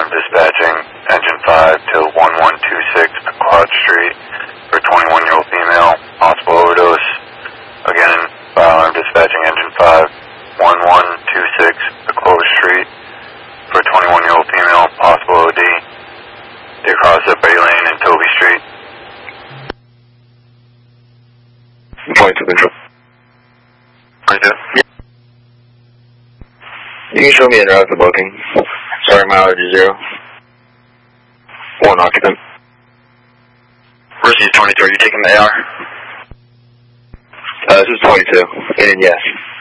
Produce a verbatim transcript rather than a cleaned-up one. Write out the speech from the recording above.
Alarm dispatching engine five to one one two six Quad Street for twenty-one-year-old female, possible overdose. Again, fire alarm dispatching engine five, one one two six Quad Street for twenty-one-year-old female, possible O D. They cross at Bay Lane and Toby Street. Point to control. Point two. You can show me en route to booking. Sorry, mileage is zero. One occupant. Rusty is twenty-three, you taking the A R? Uh, this is twenty-two. And yes.